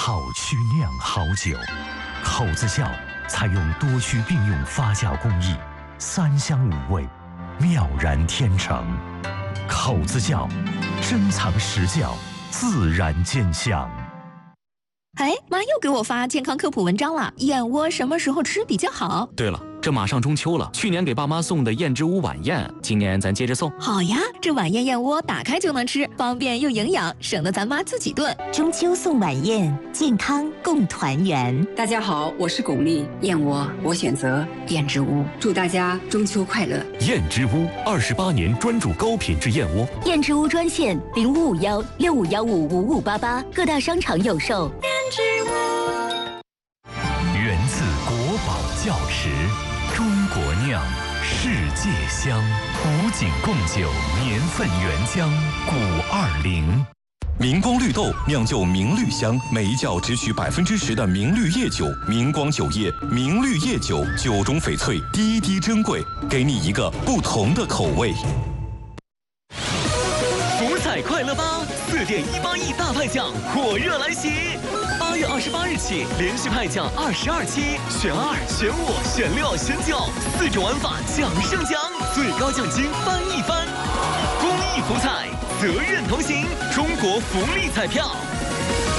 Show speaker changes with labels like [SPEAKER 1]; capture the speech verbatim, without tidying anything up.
[SPEAKER 1] 好曲酿好酒。口子窖采用多区并用发酵工艺，三香五味，妙然天成。口子窖，珍藏实窖，自然见香。
[SPEAKER 2] 哎，妈又给我发健康科普文章了，燕窝什么时候吃比较好？
[SPEAKER 3] 对了，这马上中秋了，去年给爸妈送的燕之屋晚宴，今年咱接着送。
[SPEAKER 2] 好呀，这晚宴燕窝打开就能吃，方便又营养，省得咱妈自己炖。
[SPEAKER 4] 中秋送晚宴，健康共团圆。
[SPEAKER 5] 大家好，我是巩俐，燕窝我选择燕之屋，祝大家中秋快乐。
[SPEAKER 1] 燕之屋二十八年专注高品质燕窝。
[SPEAKER 4] 燕之屋专线零五五幺六五幺五五五八八，各大商场有售。
[SPEAKER 1] 源自国宝窖池，中国酿，世界香，古井贡酒年份原浆，古二零。
[SPEAKER 6] 明光绿豆酿就明绿香，每一窖只取百分之十的明绿叶酒。明光酒业明绿叶酒，酒中翡翠，滴滴珍贵，给你一个不同的口味。
[SPEAKER 7] 福彩快乐吧，四点一八亿大派奖火热来袭！八月二十八日起，连续派奖二十二期，选二、选五、选六、选九，四种玩法奖胜奖，最高奖金翻一番。公益福彩，责任同行，中国福利彩票。